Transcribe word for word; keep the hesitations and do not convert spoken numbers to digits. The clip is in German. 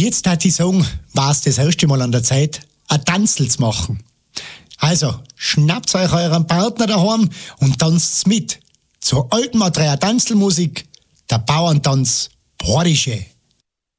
Jetzt hat ich sagen, war es das erste Mal an der Zeit, ein Tanzel zu machen. Also, schnappt euch euren Partner daheim und tanzt mit. Zur alten Matreia Tanzelmusik, der Bauerntanz Bordische.